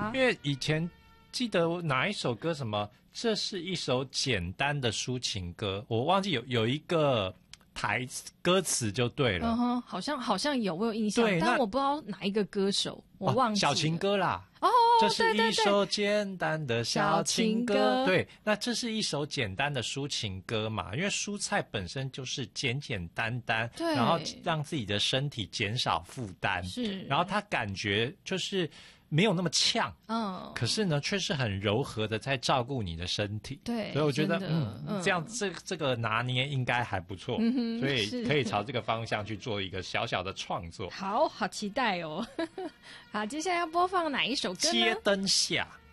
啊， 因为以前记得哪一首歌什么，这是一首简单的抒情歌，我忘记有一个歌词就对了。 好像有，我有印象， 对， 但我不知道哪一个歌手，我忘记了。 小情歌啦。这是一首简单的小情歌。对，那这是一首简单的抒情歌嘛，因为蔬菜本身就是简简单单， 对， 然后让自己的身体减少负担， 是， 然后它感觉就是没有那么呛，可是呢却是很柔和的在照顾你的身体。 对， 所以我觉得这样这个拿捏应该还不错，所以可以朝这个方向去做一个小小的创作。 好期待哦。好，接下来要播放哪一首歌呢？ 街灯下。